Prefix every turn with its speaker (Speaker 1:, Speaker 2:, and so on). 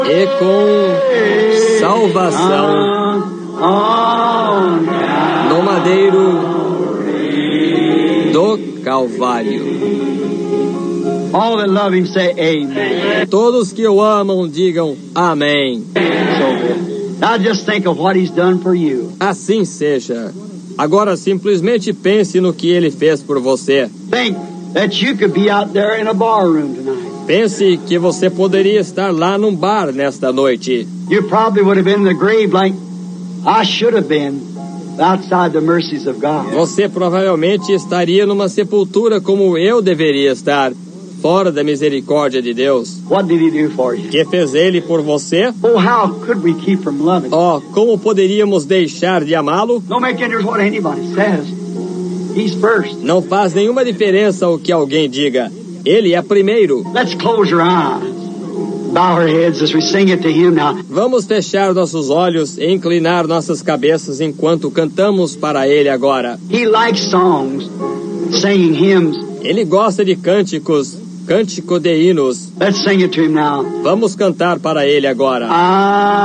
Speaker 1: e com salvação no madeiro do Calvário.
Speaker 2: All that love him say amen.
Speaker 1: Todos que o amam digam amém.
Speaker 2: Now just think of what he's done for you.
Speaker 1: Assim seja. Agora simplesmente pense no que ele fez por você.
Speaker 2: Think that you could be out there in a bar room tonight.
Speaker 1: Pense que você poderia estar lá num bar nesta noite.
Speaker 2: You probably would have been in the grave like I should have been, outside the mercies of God.
Speaker 1: Você provavelmente estaria numa sepultura como eu deveria estar, fora da misericórdia de Deus.
Speaker 2: What did he do for you?
Speaker 1: Que fez ele por você?
Speaker 2: Oh, how could we keep from loving him?
Speaker 1: Oh, como poderíamos deixar de amá-lo?
Speaker 2: Don't make any difference what anybody says. He's first.
Speaker 1: Não faz nenhuma diferença o que alguém diga. Ele é primeiro.
Speaker 2: Let's close our eyes. Bow our heads as we sing it to him now.
Speaker 1: Vamos fechar nossos olhos e inclinar nossas cabeças enquanto cantamos para ele agora.
Speaker 2: He likes songs, singing hymns.
Speaker 1: Ele gosta de cânticos, cântico de hinos.
Speaker 2: Let's sing it to him now.
Speaker 1: Vamos cantar para ele agora.